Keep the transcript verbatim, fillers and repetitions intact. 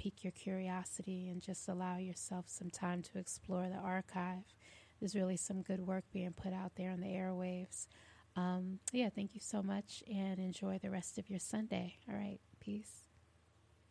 pique your curiosity and just allow yourself some time to explore the archive. There's really some good work being put out there on the airwaves. Um, yeah, thank you so much and enjoy the rest of your Sunday. All right, peace.